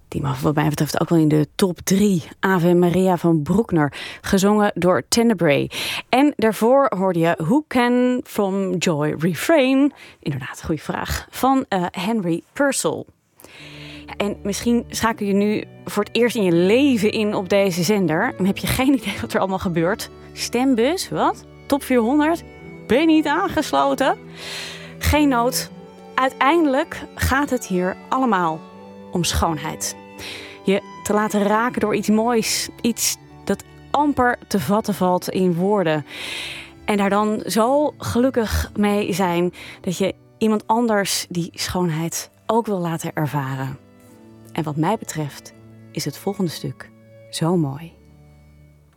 Die mag wat mij betreft ook wel in de top 3. Ave Maria van Bruckner, gezongen door Tenebrae. En daarvoor hoorde je Who Can From Joy Refrain? Inderdaad, goede vraag. Van Henry Purcell. En misschien schakel je nu voor het eerst in je leven in op deze zender. En heb je geen idee wat er allemaal gebeurt. Stembus, wat? Top 400? Ben je niet aangesloten? Geen nood. Uiteindelijk gaat het hier allemaal om schoonheid. Je te laten raken door iets moois. Iets dat amper te vatten valt in woorden. En daar dan zo gelukkig mee zijn dat je iemand anders die schoonheid ook wil laten ervaren. En wat mij betreft is het volgende stuk zo mooi.